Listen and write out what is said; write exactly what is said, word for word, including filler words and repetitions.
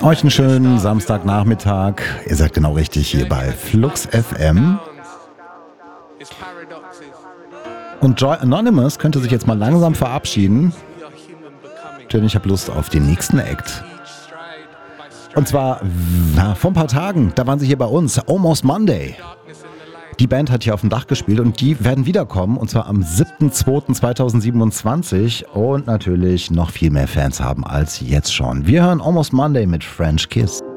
Euch einen schönen Samstagnachmittag. Ihr seid genau richtig hier bei Flux F M. Und Joy Anonymous könnte sich jetzt mal langsam verabschieden, denn ich habe Lust auf den nächsten Act. Und zwar na, vor ein paar Tagen, da waren sie hier bei uns, Almost Monday. Die Band hat hier auf dem Dach gespielt und die werden wiederkommen, und zwar am siebten zweiten zweitausendsiebenundzwanzig und natürlich noch viel mehr Fans haben als jetzt schon. Wir hören Almost Monday mit French Kiss.